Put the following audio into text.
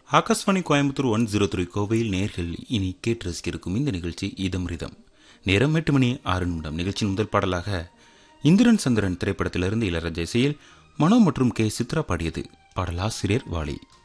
ஆகாஷ்வாணி கோயம்புத்தூர் 103 கோவையில் நேர்கள் இனி கேட்டு ரசிக்கிருக்கும் இந்த நிகழ்ச்சி இதம்ரிதம். நேரம் 8:06. நிகழ்ச்சியின் முதல் பாடலாக இந்திரன் சந்திரன் திரைப்படத்திலிருந்து இளையராஜா இசையில் மனோ மற்றும் கே சித்ரா பாடியது. பாடலாசிரியர் வாலி.